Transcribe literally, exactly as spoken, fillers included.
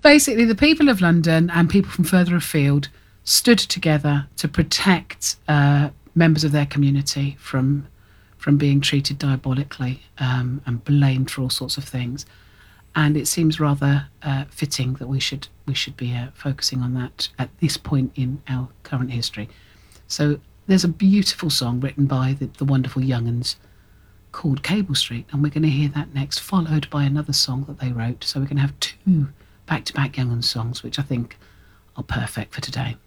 Basically, the people of London and people from further afield stood together to protect uh, members of their community from from being treated diabolically um, and blamed for all sorts of things. And it seems rather uh, fitting that we should we should be uh, focusing on that at this point in our current history. So there's a beautiful song written by the, the wonderful Young'uns called Cable Street, and we're going to hear that next, followed by another song that they wrote. So we're going to have two back-to-back Young'uns songs, which I think are perfect for today.